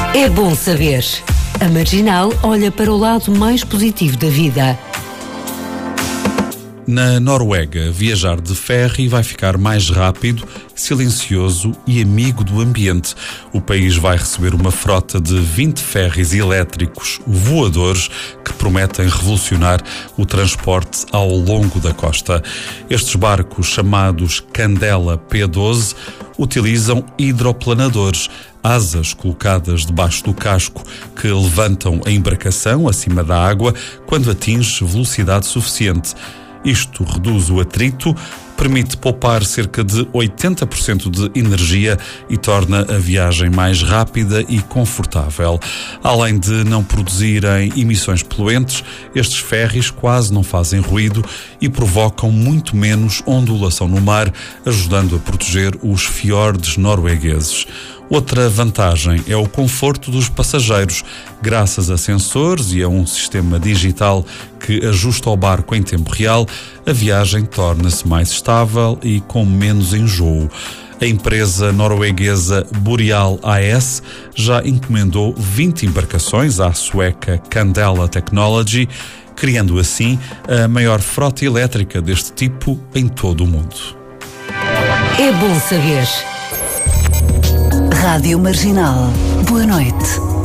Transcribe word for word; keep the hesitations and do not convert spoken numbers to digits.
É bom saber. A Marginal olha para o lado mais positivo da vida. Na Noruega, viajar de ferry vai ficar mais rápido, silencioso e amigo do ambiente. O país vai receber uma frota de vinte ferries elétricos voadores que prometem revolucionar o transporte ao longo da costa. Estes barcos, chamados Candela P doze, utilizam hidroplanadores, asas colocadas debaixo do casco que levantam a embarcação acima da água quando atinge velocidade suficiente. Isto reduz o atrito, permite poupar cerca de oitenta por cento de energia e torna a viagem mais rápida e confortável. Além de não produzirem emissões poluentes, estes ferries quase não fazem ruído e provocam muito menos ondulação no mar, ajudando a proteger os fiordes noruegueses. Outra vantagem é o conforto dos passageiros. Graças a sensores e a um sistema digital que ajusta ao barco em tempo real, a viagem torna-se mais estável e com menos enjoo. A empresa norueguesa Boreal A S já encomendou vinte embarcações à sueca Candela Technology, criando assim a maior frota elétrica deste tipo em todo o mundo. É bom saber. Rádio Marginal. Boa noite.